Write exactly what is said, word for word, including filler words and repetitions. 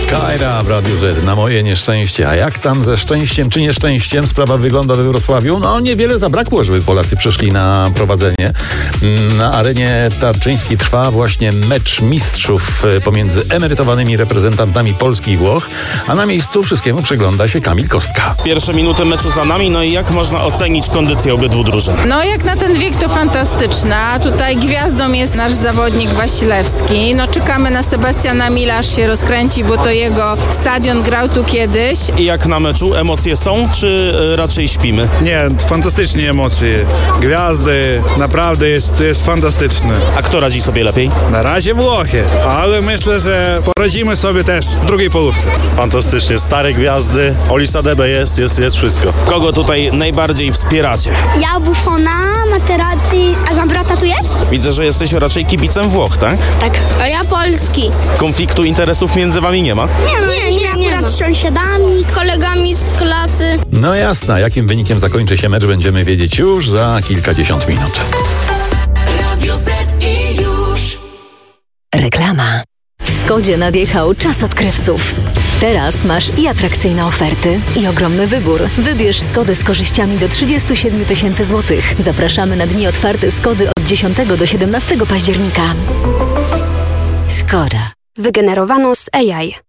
Kajra w Radiu Z, na moje nieszczęście. A jak tam ze szczęściem czy nieszczęściem sprawa wygląda we Wrocławiu? No niewiele zabrakło, żeby Polacy przeszli na prowadzenie. Na arenie Tarczyńskiej trwa właśnie mecz mistrzów pomiędzy emerytowanymi reprezentantami Polski i Włoch, a na miejscu wszystkiemu przygląda się Kamil Kostka. Pierwsze minuty meczu za nami, no i jak można ocenić kondycję obydwu drużyn? No jak na ten wiek to fantastyczna. Tutaj gwiazdą jest nasz zawodnik Wasilewski. No czekamy na Sebastiana Mila, aż się rozkręci, bo to jego stadion, grał tu kiedyś. I jak na meczu? Emocje są, czy raczej śpimy? Nie, fantastycznie emocje. Gwiazdy, naprawdę jest, jest fantastyczne. A kto radzi sobie lepiej? Na razie Włochy, ale myślę, że poradzimy sobie też w drugiej połówce. Fantastycznie, stare gwiazdy, Olisa Debe jest, jest, jest wszystko. Kogo tutaj najbardziej wspieracie? Ja Buffona, Materazzi, a Zambrota tu jest? Widzę, że jesteś raczej kibicem Włoch, tak? Tak. A ja Polski. Konfliktu interesów między wami nie ma? Nie, no, nie, nie, nie akurat z sąsiadami, kolegami z klasy. No jasne, jakim wynikiem zakończy się mecz, będziemy wiedzieć już za kilkadziesiąt minut. Radio Z i już. Reklama. W Skodzie nadjechał czas odkrywców. Teraz masz i atrakcyjne oferty, i ogromny wybór. Wybierz Skodę z korzyściami do trzydzieści siedem tysięcy złotych. Zapraszamy na dni otwarte Skody od dziesiątego do siedemnastego października. Skoda. Wygenerowano z A I.